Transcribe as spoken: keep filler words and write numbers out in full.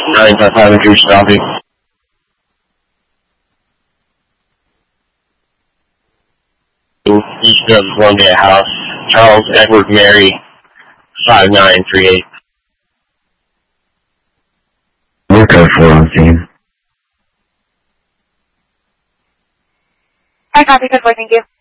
nine five five Intrusion Coffee. East of Columbia House, Charles Edward Mary, five nine three eight. We're code four on scene. Hi, copy, code four, thank you.